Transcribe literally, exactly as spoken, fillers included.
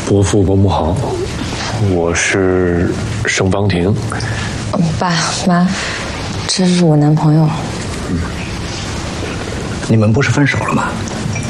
伯父伯母好，我是盛方婷。 爸妈，这是我男朋友。 嗯，你们不是分手了吗？